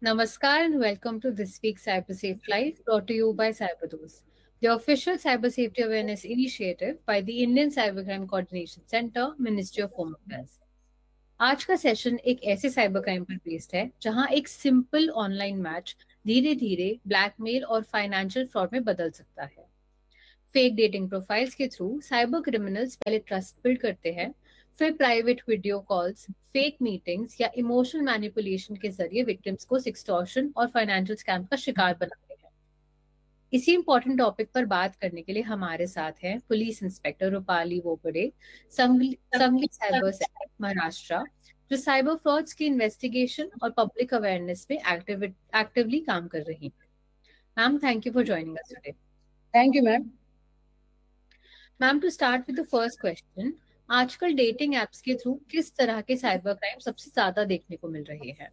Namaskar and welcome to this week's Cyber Safe Live brought to you by CyberDose, the official cyber safety awareness initiative by the Indian Cybercrime Coordination Center, Ministry of Home Affairs. आज का session एक ऐसे cyber crime पर based है जहां एक simple online match धीरे धीरे ब्लैकमेल और फाइनेंशियल फ्रॉड में बदल सकता है। फेक डेटिंग प्रोफाइल्स के थ्रू साइबर क्रिमिनल्स पहले ट्रस्ट बिल्ड करते हैं, फिर private video calls, fake meetings या इमोशनल मैनिपुलेशन के जरिए विक्टिम्स को एक्सटॉर्शन और फाइनेंशियल स्कैम का शिकार बनाते हैं। इसी इंपॉर्टेंट टॉपिक पर बात करने के लिए हमारे साथ हैं police inspector Rupali वोपड़े, Sangli cyber cell Maharashtra, जो साइबर फ्रॉड्स की इन्वेस्टिगेशन और पब्लिक अवेयरनेस में एक्टिवली काम कर रही हैं। Ma'am, thank you for joining us today. Thank you ma'am. Ma'am, to start with the first question, आजकल डेटिंग एप्स के थ्रू किस तरह के साइबर क्राइम सबसे ज्यादा देखने को मिल रहे हैं?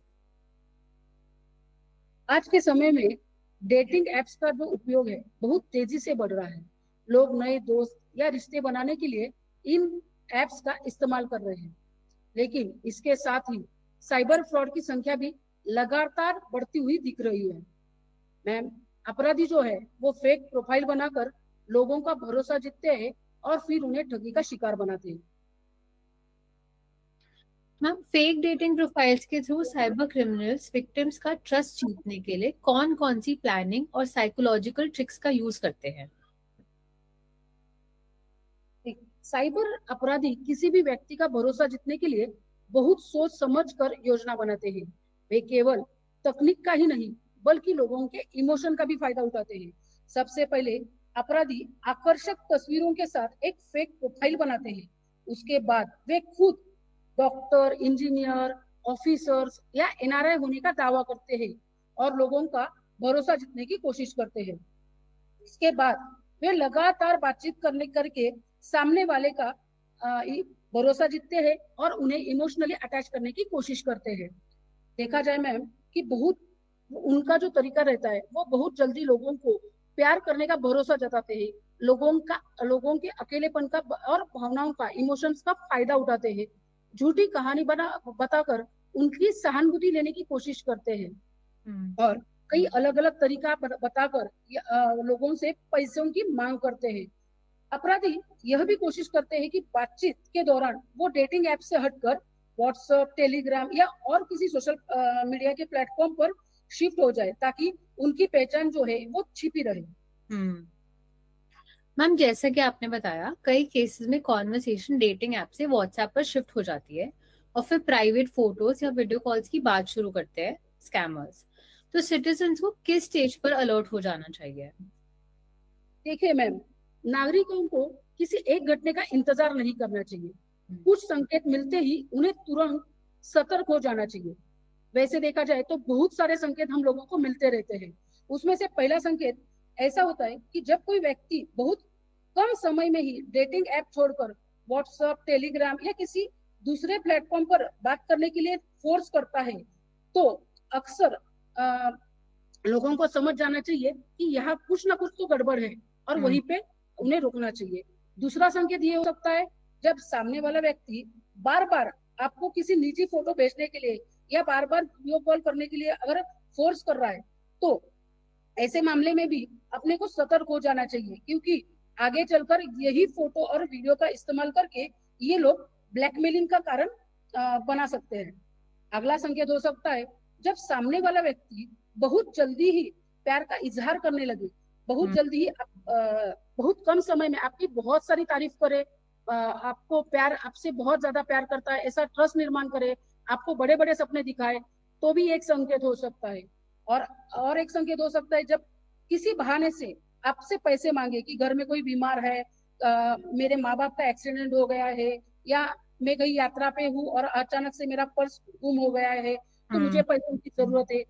आज के समय में डेटिंग एप्स का जो उपयोग है बहुत तेजी से बढ़ रहा है। लोग नए दोस्त या रिश्ते बनाने के लिए इन एप्स का इस्तेमाल कर रहे हैं, लेकिन इसके साथ ही साइबर फ्रॉड की संख्या भी लगातार बढ़ती हुई दिख रही है। मैम, अपराधी जो है वो फेक प्रोफाइल बनाकर लोगों का भरोसा जीतते हैं और फिर उन्हें ठगी का शिकार बनाते हैं। मैम, फेक डेटिंग प्रोफाइल्स के थ्रू साइबर क्रिमिनल्स विक्टिम्स का ट्रस्ट जीतने के लिए कौन कौन सी प्लानिंग और साइकोलॉजिकल ट्रिक्स का यूज करते हैं? साइबर अपराधी किसी भी व्यक्ति का भरोसा जीतने के लिए बहुत सोच समझ कर योजना बनाते हैं। वे केवल तकनीक का ही नहीं बल्कि लोगों के इमोशन का भी फायदा उठाते हैं। सबसे पहले अपराधी आकर्षक तस्वीरों के साथ एक फेक प्रोफाइल बनाते हैं। उसके बाद वे खुद डॉक्टर, इंजीनियर, ऑफिसर्स या एनआरआई होने का दावा करते हैं और लोगों का भरोसा जीतने की कोशिश करते हैं। इसके बाद वे लगातार बातचीत करने करके सामने वाले का भरोसा जीतते हैं और उन्हें इमोशनली अटैच करने की कोशिश करते हैं। देखा जाए मैम कि बहुत उनका जो तरीका रहता है वो बहुत जल्दी लोगों को प्यार करने का भरोसा जताते हैं। लोगों के अकेलेपन का और भावनाओं का, इमोशंस का फायदा उठाते हैं। झूठी कहानी बताकर उनकी सहानुभूति लेने की कोशिश करते हैं और कई अलग अलग तरीका बताकर लोगों से पैसों की मांग करते हैं। अपराधी यह भी कोशिश करते हैं कि बातचीत के दौरान वो डेटिंग ऐप से हटकर व्हाट्सएप, टेलीग्राम या और किसी सोशल मीडिया के प्लेटफॉर्म पर शिफ्ट हो जाए ताकि उनकी पहचान जो है वो छिपी रहे। मैम, जैसा कि आपने बताया, कई केसेस में कॉन्वर्सेशन डेटिंग ऐप से व्हाट्सएप पर शिफ्ट हो जाती है और फिर प्राइवेट फोटोज या वीडियो कॉल्स की बात शुरू करते हैं स्कैमर्स। तो सिटीजन्स को किस स्टेज पर अलर्ट हो जाना चाहिए? देखिए मैम, नागरिकों को किसी एक घटना का इंतजार नहीं करना चाहिए। कुछ संकेत मिलते ही उन्हें तुरंत सतर्क हो जाना चाहिए। वैसे देखा जाए तो बहुत सारे संकेत हम लोगों को मिलते रहते हैं। उसमें से पहला संकेत ऐसा होता है कि जब कोई व्यक्ति बहुत कम समय में ही डेटिंग ऐप छोड़कर व्हाट्सएप, टेलीग्राम या किसी दूसरे प्लेटफॉर्म पर बात करने के लिए फोर्स करता है, तो अक्सर लोगों को समझ जाना चाहिए कि यहाँ कुछ ना कुछ तो गड़बड़ है और वहीं पे उन्हें रोकना चाहिए। दूसरा संकेत ये हो सकता है जब सामने वाला व्यक्ति बार बार आपको किसी निजी फोटो भेजने के लिए या बार बार वीडियो कॉल करने के लिए अगर फोर्स कर रहा है, तो ऐसे मामले में भी अपने को सतर्क हो जाना चाहिए, क्योंकि आगे चलकर यही फोटो और वीडियो का इस्तेमाल करके ये लोग ब्लैकमेलिंग का कारण बना सकते हैं। अगला संकेत हो सकता है जब सामने वाला व्यक्ति बहुत जल्दी ही प्यार का इजहार करने लगे, बहुत जल्दी ही बहुत कम समय में आपकी बहुत सारी तारीफ करे, आपको प्यार, आपसे बहुत ज्यादा प्यार करता है, ऐसा ट्रस्ट निर्माण करे, आपको बड़े बड़े सपने दिखाए, तो भी एक संकेत हो सकता है। और एक संकेत हो सकता है जब किसी बहाने से आपसे पैसे मांगे कि घर में कोई बीमार है, मेरे माँ बाप का एक्सीडेंट हो गया है, या मैं कहीं यात्रा पे हूँ और अचानक से मेरा पर्स गुम हो गया है तो मुझे पैसों की जरूरत है।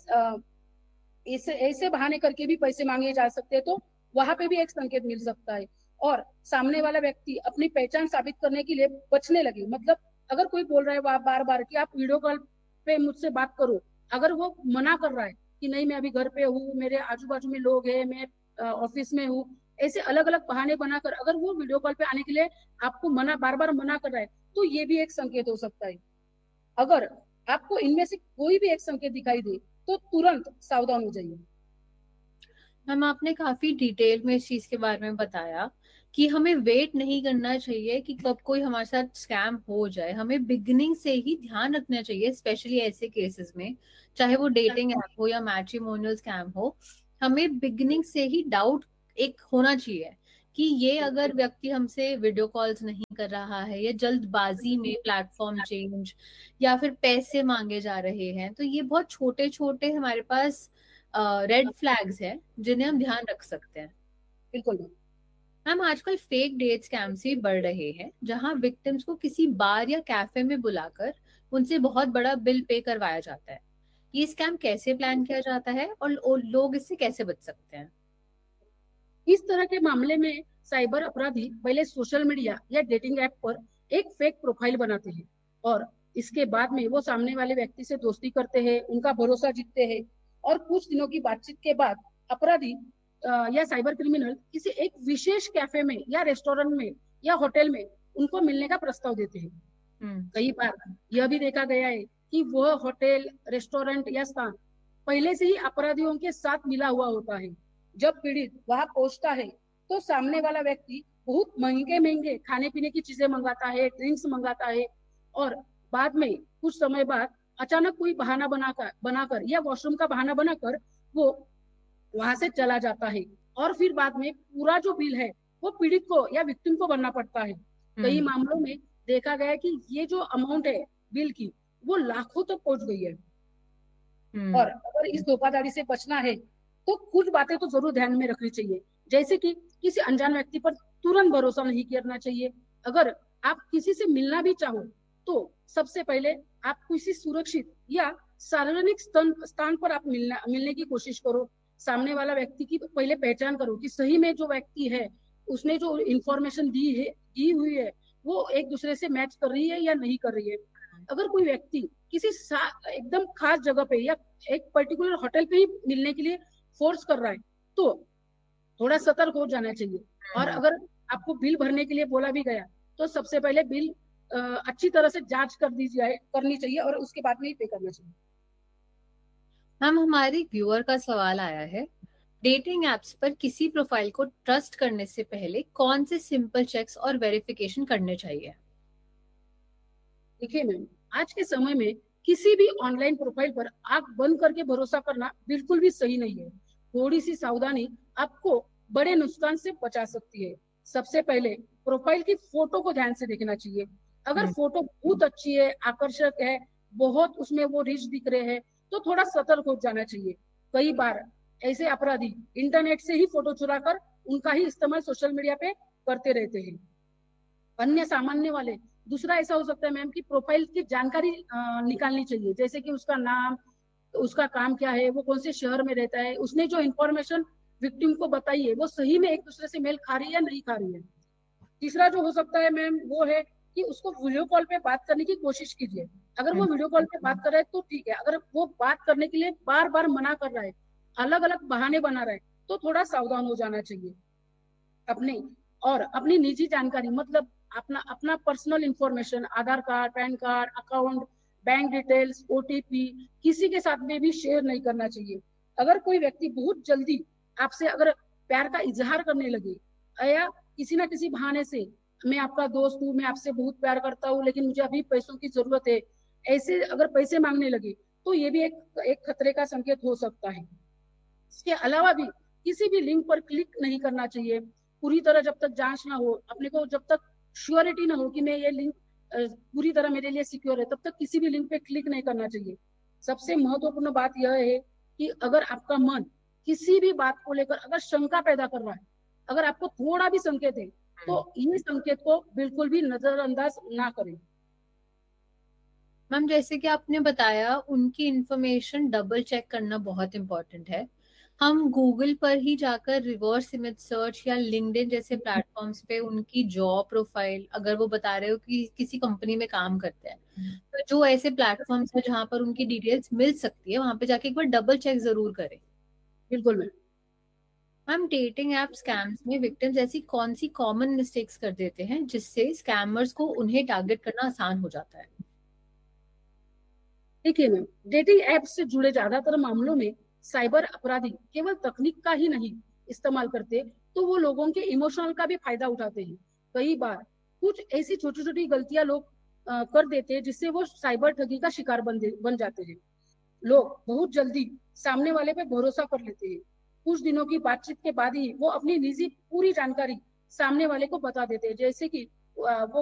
इस ऐसे बहाने करके भी पैसे मांगे जा सकते हैं, तो वहां पे भी एक संकेत मिल सकता है। और सामने वाला व्यक्ति अपनी पहचान साबित करने के लिए बचने लगे, मतलब अगर कोई बोल रहा है बार बार कि आप वीडियो कॉल पे मुझसे बात करो, अगर वो मना कर रहा है कि नहीं मैं अभी घर पे हूँ, मेरे आजू बाजू में लोग हैं, मैं ऑफिस में हूँ, ऐसे अलग अलग बहाने बनाकर अगर वो वीडियो कॉल पे आने के लिए आपको बार बार मना कर रहा है, तो ये भी एक संकेत हो सकता है। अगर आपको इनमें से कोई भी एक संकेत दिखाई दे तो तुरंत सावधान हो जाइए। मैम आपने काफी डिटेल में इस चीज के बारे में बताया कि हमें वेट नहीं करना चाहिए कि कब कोई हमारे साथ स्कैम हो जाए, हमें बिगिनिंग से ही ध्यान रखना चाहिए, स्पेशली ऐसे केसेस में, चाहे वो डेटिंग ऐप हो या मैट्रिमोनियल स्कैम हो। हमें बिगिनिंग से ही डाउट एक होना चाहिए कि ये अगर व्यक्ति हमसे वीडियो कॉल्स नहीं कर रहा है या जल्दबाजी में प्लेटफॉर्म चेंज या फिर पैसे मांगे जा रहे हैं, तो ये बहुत छोटे छोटे हमारे पास रेड फ्लैग्स हैं जिन्हें हम ध्यान रख सकते हैं। बिल्कुल। मैम आजकल फेक डेट स्कैम्स भी बढ़ रहे हैं जहां विक्टिम्स को किसी बार या कैफे में बुलाकर उनसे बहुत बड़ा बिल पे करवाया जाता है। ये स्कैम कैसे प्लान किया जाता है और लोग इससे कैसे बच सकते हैं? इस तरह के मामले में साइबर अपराधी पहले सोशल मीडिया या डेटिंग ऐप पर एक फेक प्रोफाइल बनाते हैं और इसके बाद में वो सामने वाले व्यक्ति से दोस्ती करते हैं, उनका भरोसा जीतते हैं और कुछ दिनों की बातचीत के बाद अपराधी या साइबर क्रिमिनल किसी एक विशेष कैफे में या रेस्टोरेंट में या होटल में उनको मिलने का प्रस्ताव देते हैं। कई बार यह भी देखा गया है कि वह होटल, रेस्टोरेंट या स्थान पहले से ही अपराधियों के साथ मिला हुआ होता है। जब पीड़ित वहां पहुंचता है तो सामने वाला व्यक्ति बहुत महंगे महंगे खाने पीने की चीजें मंगाता है, ड्रिंक्स मंगाता है और बाद में कुछ समय बाद अचानक कोई बहाना बनाकर या वॉशरूम का बहाना बनाकर वो वहां से चला जाता है और फिर बाद में पूरा जो बिल है वो पीड़ित को या विक्टिम को भरना पड़ता है। कई मामलों में देखा गया कि ये जो अमाउंट है बिल की वो लाखों तक पहुंच गई है। और अगर इस धोखाधड़ी से बचना है तो कुछ बातें तो जरूर ध्यान में रखनी चाहिए, जैसे कि किसी अनजान व्यक्ति पर तुरंत भरोसा नहीं करना चाहिए। अगर आप किसी से मिलना भी चाहो तो सबसे पहले आप किसी सुरक्षित या सार्वजनिक स्थान पर आप मिलने की कोशिश करो। सामने वाला व्यक्ति की पहले पहचान करो कि सही में जो व्यक्ति है उसने जो इंफॉर्मेशन दी हुई है वो एक दूसरे से मैच कर रही है या नहीं कर रही है। अगर कोई व्यक्ति किसी एकदम खास जगह पे या एक पर्टिकुलर होटल पे ही मिलने के लिए फोर्स कर रहा है तो थोड़ा सतर्क हो जाना चाहिए। और अगर आपको बिल भरने के लिए बोला भी गया तो सबसे पहले बिल अच्छी तरह से जांच करनी चाहिए और उसके बाद में ही पे करना चाहिए। मैम हमारे व्यूअर का सवाल आया है, डेटिंग एप्स पर किसी प्रोफाइल को ट्रस्ट करने से पहले कौन से सिंपल चेक्स और वेरिफिकेशन करने चाहिए? देखिए मैम, आज के समय में किसी भी ऑनलाइन प्रोफाइल पर आंख बंद करके भरोसा करना बिल्कुल भी सही नहीं है। थोड़ी सी सावधानी आपको बड़े नुकसान से बचा सकती है। सबसे पहले प्रोफाइल की फोटो को ध्यान से देखना चाहिए। अगर फोटो बहुत अच्छी है, आकर्षक है, बहुत उसमें वो रिच दिख रहे हैं तो थोड़ा सतर्क हो जाना चाहिए। कई बार ऐसे अपराधी इंटरनेट से ही फोटो चुरा कर उनका ही इस्तेमाल सोशल मीडिया पे करते रहते हैं। अन्य सामान्य वाले दूसरा ऐसा हो सकता है मैम कि प्रोफाइल की जानकारी निकालनी चाहिए, जैसे कि उसका नाम, उसका काम क्या है, वो कौन से शहर में रहता है, उसने जो इन्फॉर्मेशन विक्टिम को बताई है वो सही में एक दूसरे से मेल खा रही है या नहीं खा रही है। तीसरा जो हो सकता है मैम वो है कि उसको वीडियो कॉल पे बात करने की कोशिश कीजिए। अगर वो वीडियो कॉल पे बात कर रहा है तो ठीक है, अगर वो बात करने के लिए बार बार मना कर रहा है, अलग अलग बहाने बना रहा है, तो थोड़ा सावधान हो जाना चाहिए। अपने और अपनी निजी जानकारी मतलब अपना अपना पर्सनल इंफॉर्मेशन, आधार card, pan card, account, bank details, OTP किसी के साथ में भी शेयर नहीं करना चाहिए। अगर कोई व्यक्ति बहुत जल्दी आपसे अगर प्यार का इजहार करने लगे या किसी ना किसी बहाने से मैं आपका दोस्त हूँ, मैं आपसे बहुत प्यार करता हूँ लेकिन मुझे अभी पैसों की जरूरत है, ऐसे अगर पैसे मांगने लगे तो ये भी एक खतरे का संकेत हो सकता है। इसके अलावा भी किसी भी लिंक पर क्लिक नहीं करना चाहिए पूरी तरह जब तक जांच ना हो, अपने को जब तक श्योरिटी ना हो कि मैं ये लिंक पूरी तरह मेरे लिए सिक्योर है, तब तक किसी भी लिंक पे क्लिक नहीं करना चाहिए। सबसे महत्वपूर्ण बात यह है कि अगर आपका मन किसी भी बात को लेकर अगर शंका पैदा कर रहा है, अगर आपको थोड़ा भी संकेत है तो ये संकेत को बिल्कुल भी नजरअंदाज ना करें। मैम जैसे कि आपने बताया, उनकी इंफॉर्मेशन डबल चेक करना बहुत इंपॉर्टेंट है। हम गूगल पर ही जाकर रिवर्स इमेज सर्च या लिंक्डइन जैसे प्लेटफॉर्म्स पे उनकी जॉब प्रोफाइल, अगर वो बता रहे हो कि किसी कंपनी में काम करते हैं, तो जो ऐसे प्लेटफॉर्म्स है जहां पर उनकी डिटेल्स मिल सकती है, वहां पे जाके एक बार डबल चेक जरूर करें। बिल्कुल ma'am. Ma'am dating app scams में विक्टिम्स ऐसी कौन सी कॉमन मिस्टेक्स कर देते हैं जिससे स्कैमर्स को उन्हें टारगेट करना आसान हो जाता है? देखिए मैम, डेटिंग ऐप से जुड़े ज्यादातर मामलों में साइबर अपराधी केवल तकनीक का ही नहीं इस्तेमाल करते, तो वो लोगों के इमोशनल का भी फायदा उठाते हैं। कई बार कुछ ऐसी छोटी छोटी गलतियां लोग कर देते हैं, जिससे वो साइबर ठगी का शिकार बन जाते हैं। लोग बहुत जल्दी सामने वाले पे भरोसा कर लेते हैं। कुछ दिनों की बातचीत के बाद ही वो अपनी निजी पूरी जानकारी सामने वाले को बता देते हैं, जैसे कि वो